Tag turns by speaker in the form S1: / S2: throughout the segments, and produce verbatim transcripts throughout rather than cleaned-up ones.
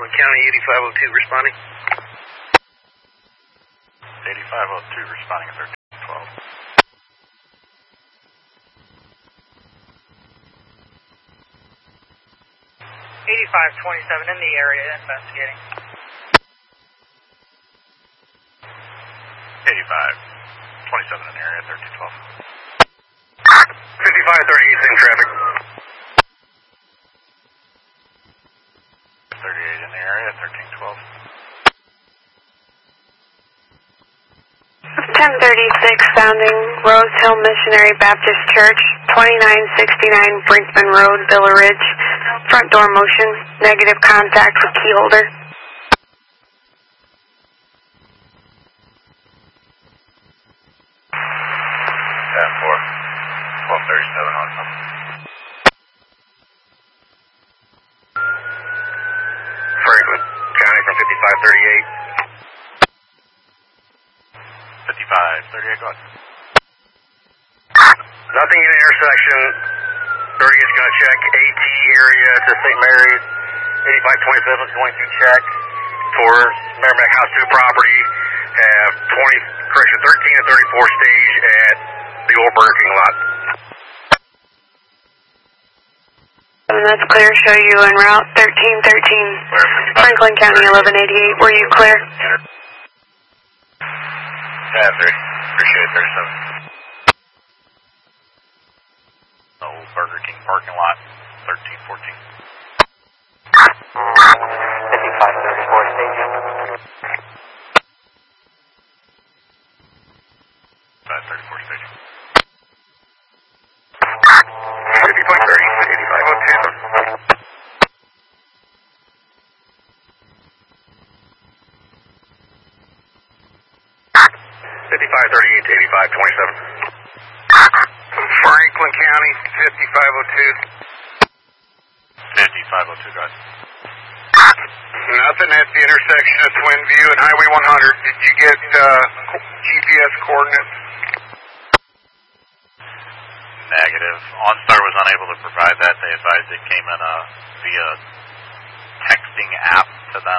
S1: Franklin County, eighty-five oh two responding.
S2: eighty-five oh two responding at thirteen twelve.
S3: eighty-five twenty-seven in the area investigating.
S2: eighty-five twenty-seven in the area, thirteen twelve.
S1: fifty-five thirty-eight, same traffic.
S2: thirty-eight in the area, thirteen twelve.
S4: ten thirty-six sounding Rose Hill Missionary Baptist Church, twenty-nine sixty-nine Brinkman Road, Villa Ridge. Front door motion, negative contact with key holder.
S2: ten four, twelve thirty-seven on something.
S1: Franklin County from fifty-five thirty-eight.
S2: fifty-five thirty-eight, go ahead.
S1: Nothing in the intersection. thirty-eight's going to check A T area to Saint Mary's. eighty-five twenty-seven is going to check towards Merrimack House two property. Have twenty, correction, thirteen and thirty-four stage at the old Burger King lot.
S4: And that's clear. Show you en route thirteen thirteen. Franklin County, eleven eighty-eight. Were you clear?
S2: Yeah, thirty. Appreciate it, thirty-seven. Old Burger King parking lot, thirteen fourteen.
S3: fifty-five thirty-four station.
S2: five thirty-four station.
S1: fifty-five thirty, eighty-five oh two. fifty-five thirty-eight to eighty-five twenty-seven. Franklin County, fifty-five oh two.
S2: fifty-five oh two, guys.
S1: Nothing at the intersection of Twin View and Highway one hundred. Did you get uh, G P S coordinates?
S2: Negative. OnStar was unable to provide that. They advised it came in a, via texting app to them.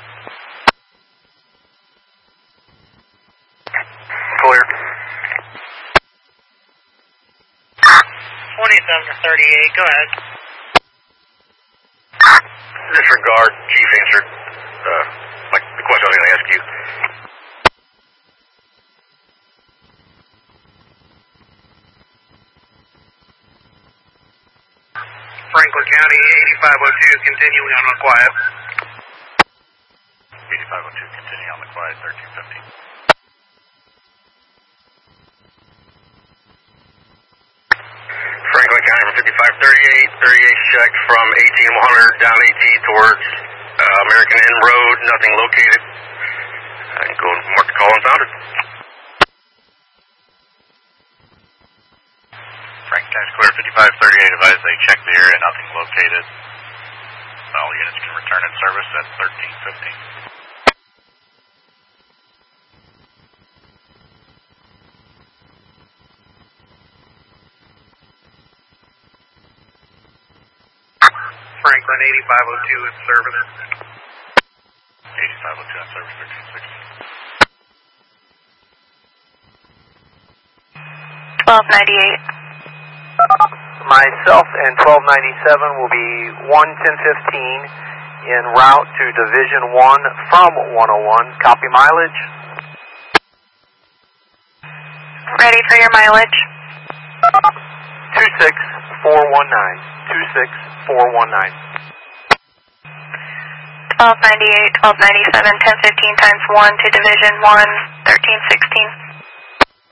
S1: Clear.
S3: twenty-seven to thirty-eight, go ahead.
S1: Disregard, Chief answered uh, like the question I was going to ask you. Franklin County, eighty-five oh two, continuing on the quiet.
S2: eighty-five oh two, continuing on the quiet, thirteen fifteen.
S1: Franklin County from fifty-five thirty-eight, thirty-eight checked from eighteen one hundred down A T towards uh, American Inn Road, nothing located. I can go and mark the call unfounded.
S2: Franklin County's clear, fifty-five thirty-eight advised they checked the area, nothing located. All units can return in service at thirteen fifteen.
S1: Franklin, eighty-five oh two in service.
S2: eighty-five oh two in service, thirteen sixteen.
S4: twelve ninety-eight.
S5: Myself and twelve ninety-seven will be one ten fifteen en route to Division one from one oh one. Copy mileage.
S4: Ready for your mileage.
S5: two six four one nine. two six four one nine.
S4: twelve ninety-eight, twelve ninety-seven, ten fifteen times one to Division one, thirteen sixteen.